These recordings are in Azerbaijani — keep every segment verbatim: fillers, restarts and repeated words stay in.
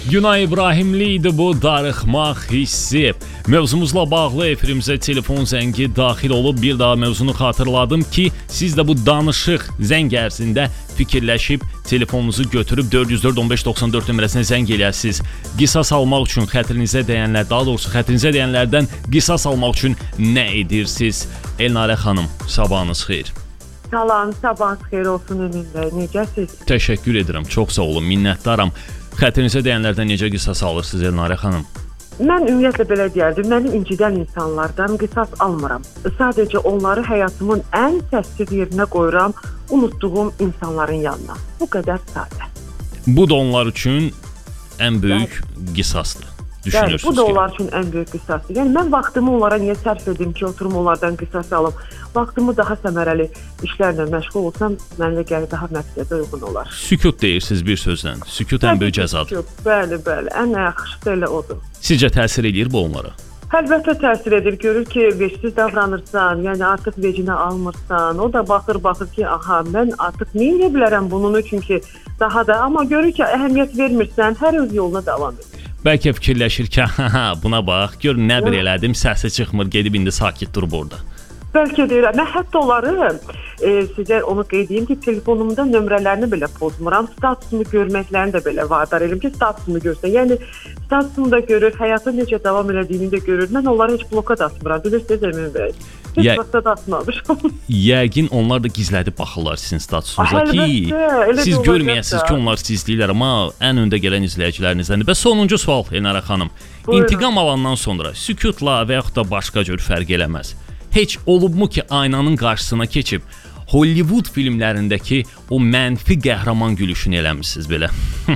Günay İbrahimli idi bu darıxmaq hissi. Mövzumuzla bağlı efirimizə telefon zəngi daxil olub. Bir daha mövzunu xatırladım ki, siz də bu danışıq zəng ərzində fikirləşib telefonunuzu götürüb dörd yüz dörd on beş doxsan dörd nömrəsinə zəng eləyəsiniz. Qisas almaq üçün xətrinizə dəyənlər, daha doğrusu xətrinizə dəyənlərdən qisas almaq üçün nə edirsiniz? Elnarə xanım, sabahınız xeyir. Salam, sabahınız xeyir olsun Emin bəy. Necəsiz? Təşəkkür edirəm, çox sağ olun, minnətdaram. Xətrinizə dəyənlərdən necə qisas alırsınız Elnarə xanım? Mən ümumiyyətlə belə deyərdim, məni incidən insanlardan qisas almıram. Sadəcə onları həyatımın ən səssiz yerinə qoyuram, unutduğum insanların yanına. Bu qədər sadə. Bu da onlar üçün ən böyük qisasdır. Bəli, bu da onlar üçün ən böyük qisasdır. Yəni mən vaxtımı onlara niyə sərf edim ki, oturum onlardan qisas alım? Vaxtımı daha səmərəli işlərlə məşğul olsam, mənə gəlir daha məqsədə uyğun olar. Sükut deyirsiniz bir sözlə. Sükut ən böyük cəzadır. Bəli, bəli. Ən yaxşısı da elə odur. Sizcə təsir edir bu onlara? Əlbəttə təsir edir. Görür ki, vecsiz davranırsan, yəni artıq vecinə almırsan. O da baxır, baxır ki, aha, mən artıq nə edə bilərəm bunun üçün ki, daha da. Amma görür ki, əhəmiyyət vermirsən, hər öz yoluna davam edir. Bəlkə fikirləşir ki, hə, buna bax, gör nə bir elədim, səsi çıxmır, gedib indi sakit dur burada. Bəlkə də elə. Mən hətta onları e, sizə onu qeyd edeyim ki, telefonumda nömrələrini belə pozmuram. Statusumu görməklərini də belə vadar edirəm ki, statusumu görsən. Yəni statusumu da görür, həyatı necə davam elədiyini də görür. Mən onları heç bloka da atmıram. Bilirsiniz Emin bəy. Heç Yə vaxtda da atmamışam. Yəqin onlar da gizlədib baxırlar sizin statusunuza ki, siz görməyəsiniz ki, onlar siz deyirlər, amma ən öndə gələn izləyicilərinizdən. Və sonuncu sual Elnarə xanım. Buyurun. İntiqam alandan sonra sükutla və yaxud da başqa cür fərq eləməz. Heç olubmu ki, aynanın qarşısına keçib Hollywood filmlərindəki o mənfi qəhrəman gülüşünü eləmişsiniz belə?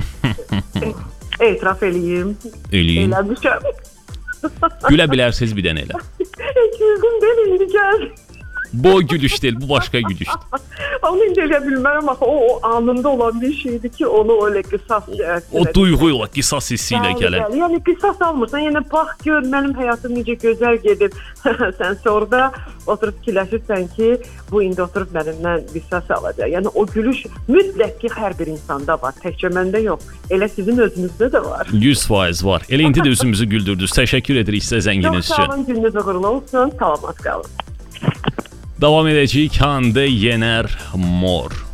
Etiraf eləyim. Eləyin. Eləmişəm. Gülə bilərsiniz bir dənə elə. Güldüm deyil, indi gəl. Bu o gülüş deyil, bu başqa gülüşdür. Onu indi elə bilmərəm, axı o, o anında olan bir şeydir ki, onu öyle qisas O duyğu ilə, qisas hissi ilə gələn. Yəni qisas almırsan, yəni bax gör mənim həyatım necə gözəl gedib. Sən sonra oturub fikirləşirsən ki, bu indi oturub mənimdən qisas alacaq. Yəni o gülüş mütləq ki, hər bir insanda var, təkcə məndə yox. Elə sizin özünüzdə də var. yüz faiz var. Elə indi də özümüzü güldürdünüz. Təşəkkür edirik sizə zənginiz üçün. Çox sağ olun, gününüz uğurlu olsun. Salamat qalın. Davam edəcəyik. Hande Yener Mor.